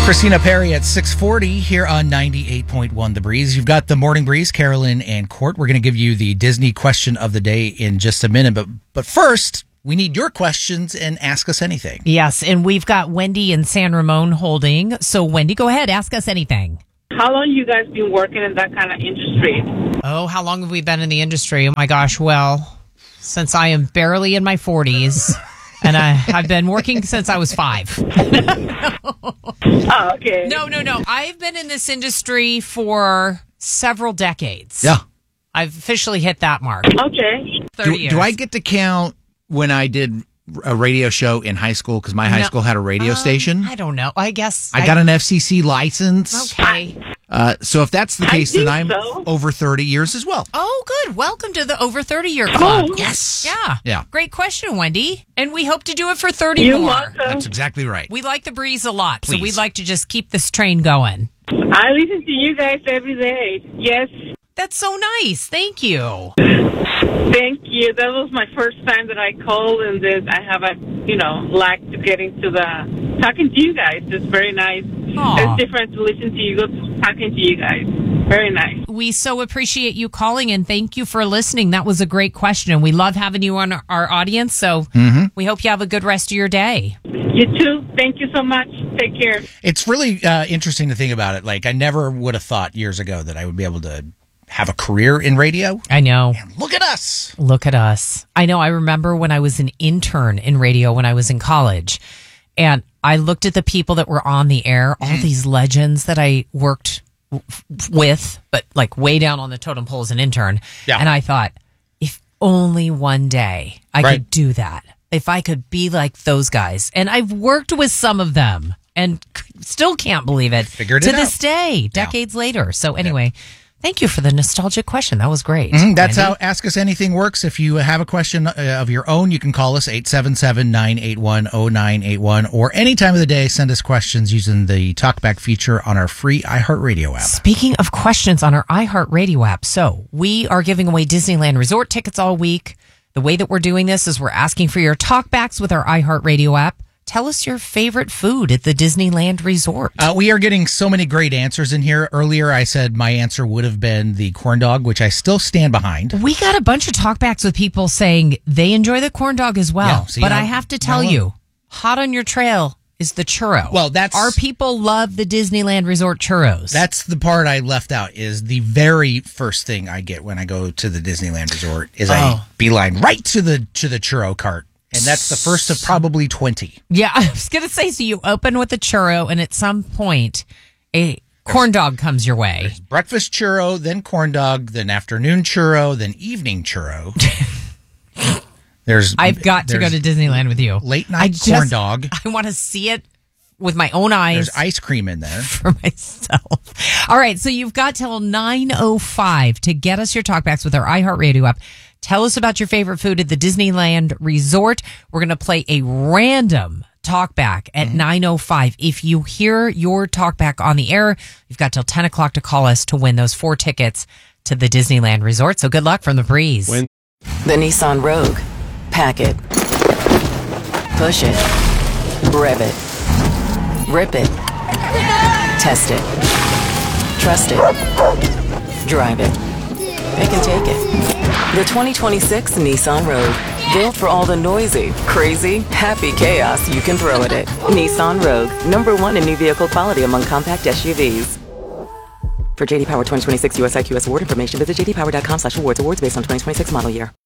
Christina Perry at 6:40 here on 98.1 The Breeze. You've got the Morning Breeze, Carolyn and Court. We're going to give you the Disney question of the day in just a minute. But first, we need your questions and ask us anything. Yes, and we've got Wendy and San Ramon holding. So, Wendy, go ahead. Ask us anything. How long you guys been working in that kind of industry? Oh, how long have we been in the industry? Oh, my gosh. Well, since I am barely in my 40s. And I've been working since I was 5. Oh, okay. No. I've been in this industry for several decades. Yeah. I've officially hit that mark. Okay. 30 years. Do I get to count when I did a radio show in high school? Because my high school had a radio station. I don't know. I guess. I got an FCC license. Okay. So if that's the case, then I'm so. over 30 years as well. Oh, good. Welcome to the over 30-year club. Yes. Yeah. Great question, Wendy. And we hope to do it for 30 You're more. welcome. That's exactly right. We like the breeze a lot, Please. so we'd like to just keep this train going. I listen to you guys every day. Yes. That's so nice. Thank you. Thank you. That was my first time that I called, and I have a, like to get into the talking to you guys. It's very nice. Aw. It's different to listen to you, talking to you guys. Very nice. We so appreciate you calling, and thank you for listening. That was a great question, and we love having you on our audience, so we hope you have a good rest of your day. You too. Thank you so much. Take care. It's really interesting to think about it. Like, I never would have thought years ago that I would be able to have a career in radio. I know. And look at us. Look at us. I know. I remember when I was an intern in radio when I was in college, and I looked at the people that were on the air, all these legends that I worked with, but like way down on the totem pole as an intern. Yeah. And I thought, if only one day I could do that. If I could be like those guys. And I've worked with some of them and still can't believe it. Figured it to out. this day, decades later. So anyway, thank you for the nostalgic question. That was great. That's Wendy? how Ask Us Anything works. If you have a question of your own, you can call us 877-981-0981, or any time of the day, send us questions using the TalkBack feature on our free iHeartRadio app. Speaking of questions on our iHeartRadio app, so we are giving away Disneyland Resort tickets all week. The way that we're doing this is we're asking for your talkbacks with our iHeartRadio app. Tell us your favorite food at the Disneyland Resort. We are getting so many great answers in here. Earlier, I said my answer would have been the corn dog, which I still stand behind. We got a bunch of talkbacks with people saying they enjoy the corn dog as well. Yeah, see, but I have to tell you, hot on your trail is the churro. Well, our people love the Disneyland Resort churros. That's the part I left out, is the very first thing I get when I go to the Disneyland Resort is I beeline right to the churro cart. And that's the first of probably 20. Yeah, I was going to say, so you open with a churro, and at some point, a corn dog comes your way. There's breakfast churro, then corn dog, then afternoon churro, then evening churro. I've got to go to Disneyland with you. Late night corn dog. I want to see it with my own eyes. There's ice cream in there. For myself. All right, so you've got till 9:05 to get us your talkbacks with our iHeartRadio app. Tell us about your favorite food at the Disneyland Resort. We're going to play a random talkback at 9:05. If you hear your talkback on the air, you've got till 10 o'clock to call us to win those 4 tickets to the Disneyland Resort. So good luck from The Breeze. The Nissan Rogue. Pack it. Push it. Rev it. Rip it. Test it. Trust it. Drive it. It can take it. The 2026 Nissan Rogue. Built for all the noisy, crazy, happy chaos you can throw at it. Nissan Rogue. #1 in new vehicle quality among compact SUVs. For JD Power 2026 US IQS award information, visit jdpower.com/awards. Awards based on 2026 model year.